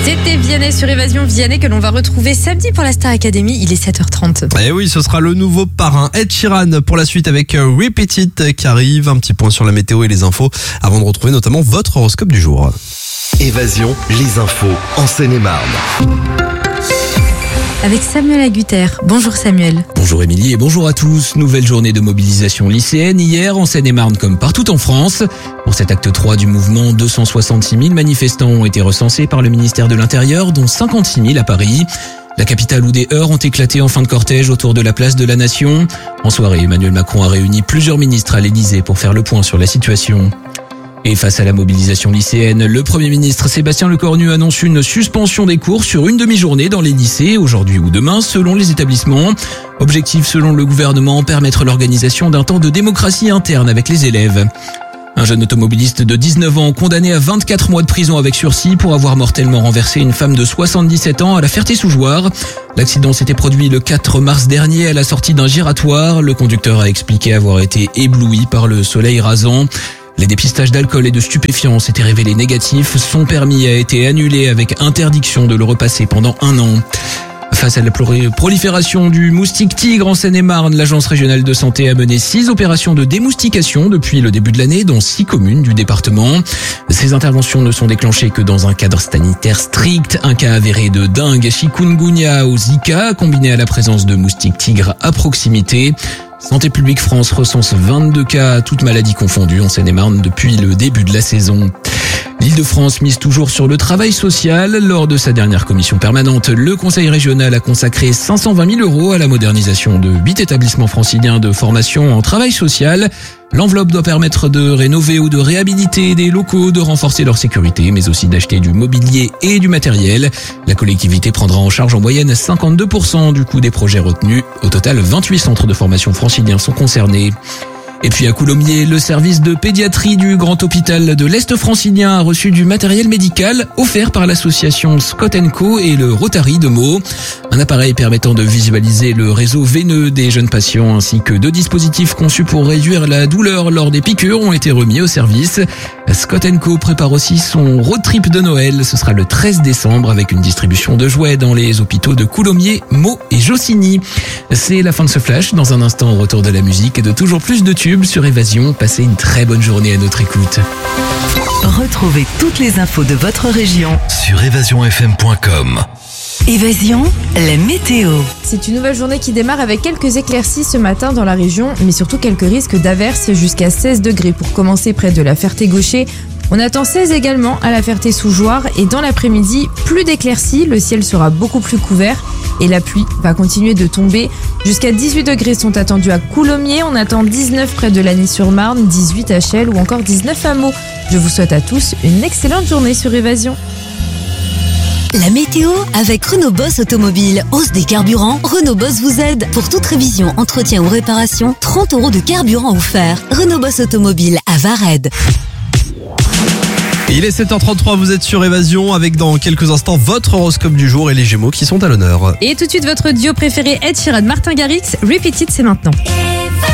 C'était Vianney sur Évasion. Vianney que l'on va retrouver samedi pour la Star Academy. Il est 7h30. Et oui, ce sera le nouveau parrain Ed Sheeran pour la suite avec Repeat It qui arrive. Un petit point sur la météo et les infos avant de retrouver notamment votre horoscope du jour. Évasion, les infos en Seine-et-Marne. Avec Samuel Agutter. Bonjour Samuel. Bonjour Émilie et bonjour à tous. Nouvelle journée de mobilisation lycéenne hier en Seine-et-Marne comme partout en France. Pour cet acte 3 du mouvement, 266 000 manifestants ont été recensés par le ministère de l'Intérieur, dont 56 000 à Paris. La capitale où des heurts ont éclaté en fin de cortège autour de la place de la Nation. En soirée, Emmanuel Macron a réuni plusieurs ministres à l'Élysée pour faire le point sur la situation. Et face à la mobilisation lycéenne, le Premier ministre Sébastien Lecornu annonce une suspension des cours sur une demi-journée dans les lycées, aujourd'hui ou demain, selon les établissements. Objectif, selon le gouvernement, permettre l'organisation d'un temps de démocratie interne avec les élèves. Un jeune automobiliste de 19 ans condamné à 24 mois de prison avec sursis pour avoir mortellement renversé une femme de 77 ans à la Ferté-sous-Jouarre. L'accident s'était produit le 4 mars dernier à la sortie d'un giratoire. Le conducteur a expliqué avoir été ébloui par le soleil rasant. Les dépistages d'alcool et de stupéfiants s'étaient révélés négatifs. Son permis a été annulé avec interdiction de le repasser pendant 1 an. Face à la prolifération du moustique tigre en Seine-et-Marne, l'Agence régionale de santé a mené 6 opérations de démoustication depuis le début de l'année dans 6 communes du département. Ces interventions ne sont déclenchées que dans un cadre sanitaire strict. Un cas avéré de dengue, chikungunya ou Zika, combiné à la présence de moustiques tigres à proximité. Santé publique France recense 22 cas, toutes maladies confondues en Seine-et-Marne depuis le début de la saison. L'Île-de-France mise toujours sur le travail social. Lors de sa dernière commission permanente, le Conseil régional a consacré 520 000 € à la modernisation de 8 établissements franciliens de formation en travail social. L'enveloppe doit permettre de rénover ou de réhabiliter des locaux, de renforcer leur sécurité, mais aussi d'acheter du mobilier et du matériel. La collectivité prendra en charge en moyenne 52% du coût des projets retenus. Au total, 28 centres de formation franciliens sont concernés. Et puis à Coulommiers, le service de pédiatrie du Grand Hôpital de l'Est francilien a reçu du matériel médical offert par l'association Scott & Co et le Rotary de Meaux. Un appareil permettant de visualiser le réseau veineux des jeunes patients ainsi que 2 dispositifs conçus pour réduire la douleur lors des piqûres ont été remis au service. Scott & Co prépare aussi son road trip de Noël. Ce sera le 13 décembre avec une distribution de jouets dans les hôpitaux de Coulommiers, Meaux et Jossigny. C'est la fin de ce flash. Dans un instant, au retour de la musique et de toujours plus de tubes sur Évasion. Passez une très bonne journée à notre écoute. Retrouvez toutes les infos de votre région Sur évasionfm.com. Évasion, la météo. C'est une nouvelle journée qui démarre avec quelques éclaircies ce matin dans la région, mais surtout quelques risques d'averses jusqu'à 16 degrés pour commencer près de la Ferté-Gaucher. On attend 16 également à la Ferté-sous-Jouarre et dans l'après-midi, plus d'éclaircies, le ciel sera beaucoup plus couvert et la pluie va continuer de tomber. Jusqu'à 18 degrés sont attendus à Coulommiers, on attend 19 près de Lagny-sur-Marne, 18 à Chelles ou encore 19 à Meaux. Je vous souhaite à tous une excellente journée sur Évasion. La météo avec Renault Boss Automobile. Hausse des carburants, Renault Boss vous aide. Pour toute révision, entretien ou réparation, 30 € de carburant offert. Renault Boss Automobile à Vared. Il est 7h33, vous êtes sur Évasion avec dans quelques instants votre horoscope du jour et les Gémeaux qui sont à l'honneur. Et tout de suite votre duo préféré Ed Sheeran, Martin Garrix, Repeat It, c'est maintenant.